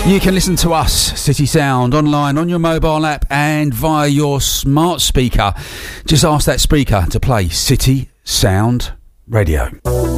You can listen to us, City Sound, online, on your mobile app and via your smart speaker. Just ask that speaker to play City Sound Radio.